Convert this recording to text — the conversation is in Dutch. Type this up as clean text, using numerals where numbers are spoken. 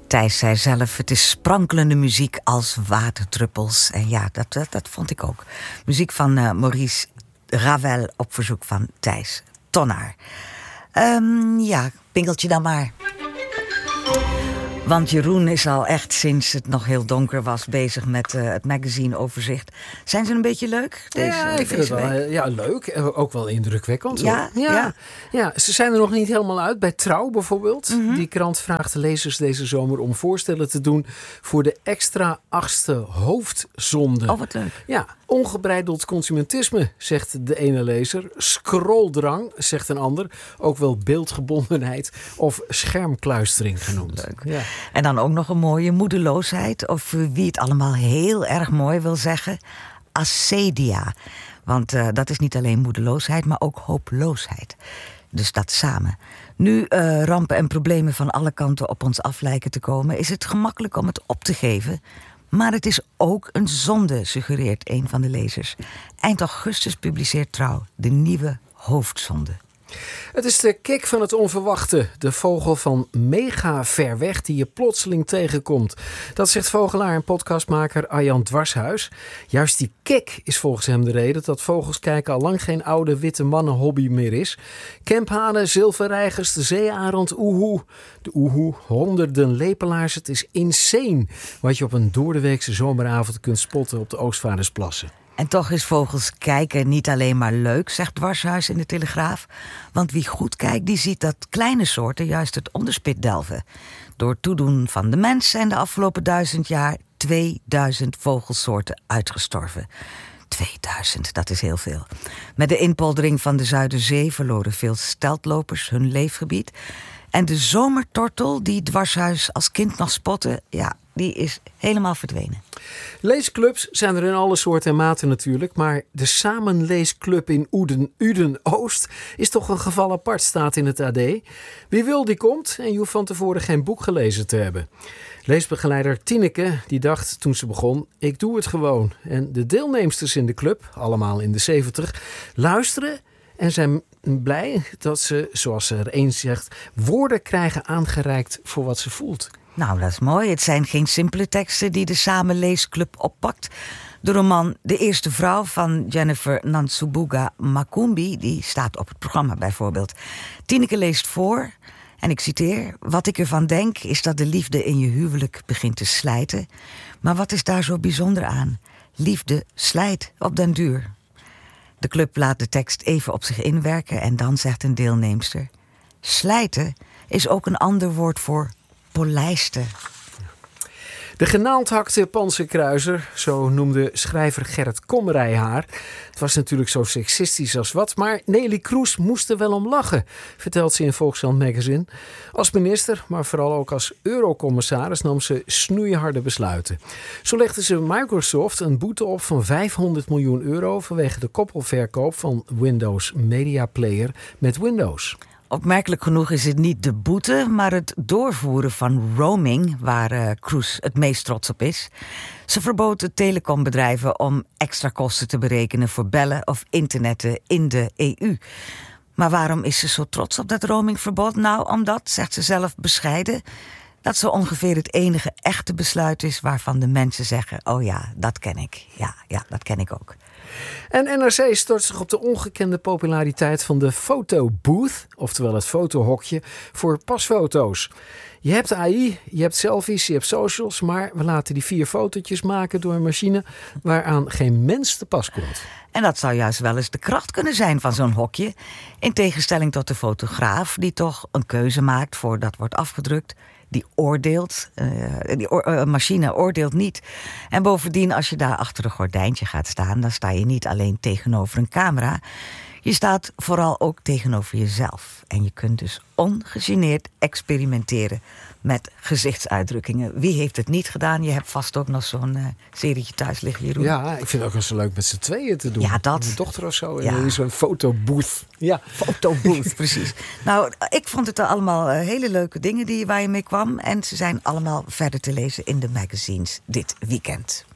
Thijs zei zelf, het is sprankelende muziek als waterdruppels. En ja, dat vond ik ook. Muziek van Maurice Ravel op verzoek van Thijs Tonnaar. Ja, pingeltje dan maar. Want Jeroen is al echt sinds het nog heel donker was bezig met het magazine-overzicht. Zijn ze een beetje leuk? Ik vind het wel leuk. Ook wel indrukwekkend. Ja. Ze zijn er nog niet helemaal uit. Bij Trouw bijvoorbeeld. Mm-hmm. Die krant vraagt de lezers deze zomer om voorstellen te doen voor de extra 8e hoofdzonde. Oh, wat leuk. Ja, ongebreideld consumentisme, zegt de ene lezer. Scrolldrang, zegt een ander. Ook wel beeldgebondenheid of schermkluistering genoemd. Leuk. Ja. En dan ook nog een mooie moedeloosheid. Of wie het allemaal heel erg mooi wil zeggen. Acedia. Want dat is niet alleen moedeloosheid, maar ook hopeloosheid. Dus dat samen. Nu rampen en problemen van alle kanten op ons af lijken te komen, is het gemakkelijk om het op te geven. Maar het is ook een zonde, suggereert een van de lezers. Eind augustus publiceert Trouw de nieuwe hoofdzonde. Het is de kick van het onverwachte. De vogel van mega ver weg die je plotseling tegenkomt. Dat zegt vogelaar en podcastmaker Arjan Dwarshuis. Juist die kick is volgens hem de reden dat vogels kijken al lang geen oude witte mannen hobby meer is. Kemphanen, zilverreigers, de zeearend, oehoe. De oehoe, honderden lepelaars. Het is insane wat je op een doordeweekse zomeravond kunt spotten op de Oostvaardersplassen. En toch is vogels kijken niet alleen maar leuk, zegt Dwarshuis in de Telegraaf. Want wie goed kijkt, die ziet dat kleine soorten juist het onderspit delven. Door toedoen van de mens zijn de afgelopen 1000 jaar 2000 vogelsoorten uitgestorven. 2000, dat is heel veel. Met de inpoldering van de Zuiderzee verloren veel steltlopers hun leefgebied. En de zomertortel, die Dwarshuis als kind nog spotte, ja, die is helemaal verdwenen. Leesclubs zijn er in alle soorten en maten natuurlijk. Maar de Samenleesclub in Uden-Oost is toch een geval apart, staat in het AD. Wie wil, die komt en je hoeft van tevoren geen boek gelezen te hebben. Leesbegeleider Tineke, die dacht toen ze begon, ik doe het gewoon. En de deelnemsters in de club, allemaal in de 70, luisteren en zijn blij dat ze, zoals ze er eens zegt, woorden krijgen aangereikt voor wat ze voelt. Nou, dat is mooi. Het zijn geen simpele teksten die de Samenleesclub oppakt. De roman De Eerste Vrouw van Jennifer Nansubuga Makumbi, die staat op het programma bijvoorbeeld. Tineke leest voor, en ik citeer: wat ik ervan denk is dat de liefde in je huwelijk begint te slijten. Maar wat is daar zo bijzonder aan? Liefde slijt op den duur. De club laat de tekst even op zich inwerken en dan zegt een deelnemster: slijten is ook een ander woord voor polijsten. De genaaldhakte panzerkruiser, zo noemde schrijver Gerrit Komrij haar. Het was natuurlijk zo seksistisch als wat, maar Neelie Kroes moest er wel om lachen, vertelt ze in Volkskrant Magazine. Als minister, maar vooral ook als eurocommissaris, nam ze snoeiharde besluiten. Zo legde ze Microsoft een boete op van €500 miljoen vanwege de koppelverkoop van Windows Media Player met Windows. Opmerkelijk genoeg is het niet de boete, maar het doorvoeren van roaming, waar Kroes het meest trots op is. Ze verbood de telecombedrijven om extra kosten te berekenen voor bellen of internetten in de EU. Maar waarom is ze zo trots op dat roamingverbod? Nou, omdat, zegt ze zelf bescheiden, dat zo ongeveer het enige echte besluit is waarvan de mensen zeggen: oh ja, dat ken ik. Ja, dat ken ik ook. En NRC stort zich op de ongekende populariteit van de fotobooth, oftewel het fotohokje, voor pasfoto's. Je hebt AI, je hebt selfies, je hebt socials, maar we laten die 4 fotootjes maken door een machine waaraan geen mens te pas komt. En dat zou juist wel eens de kracht kunnen zijn van zo'n hokje. In tegenstelling tot de fotograaf, die toch een keuze maakt voordat wordt afgedrukt. Die oordeelt, machine oordeelt niet. En bovendien, als je daar achter een gordijntje gaat staan, dan sta je niet alleen tegenover een camera. Je staat vooral ook tegenover jezelf. En je kunt dus ongegeneerd experimenteren met gezichtsuitdrukkingen. Wie heeft het niet gedaan? Je hebt vast ook nog zo'n serietje thuis liggen, Jeroen. Ja, ik vind het ook wel zo leuk met z'n tweeën te doen. Ja, dat. Mijn dochter of zo. Ja. En zo'n fotobooth. Ja, fotobooth, precies. Nou, ik vond het allemaal hele leuke dingen waar je mee kwam. En ze zijn allemaal verder te lezen in de magazines dit weekend.